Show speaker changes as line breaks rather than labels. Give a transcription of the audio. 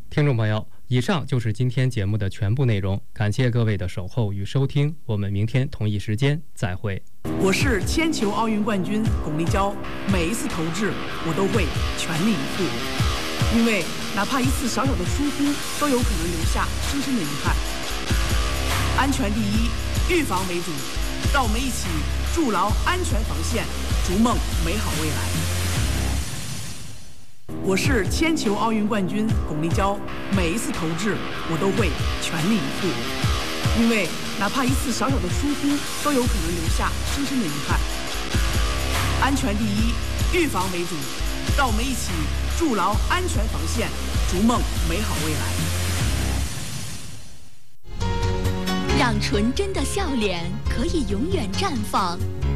听众朋友，以上就是今天节目的全部内容，感谢各位的守候与收听，我们明天同一时间再会。
我是铅球奥运冠军巩立姣，每一次投掷我都会全力以赴，因为哪怕一次小小的疏忽都有可能留下深深的遗憾。安全第一，预防为主，让我们一起筑牢安全防线，逐梦美好未来。我是铅球奥运冠军巩立姣，每一次投掷我都会全力以赴，因为哪怕一次小小的疏忽都有可能留下深深的遗憾。安全第一，预防为主，让我们一起筑牢安全防线，逐梦美好未来。
让纯真的笑脸可以永远绽放，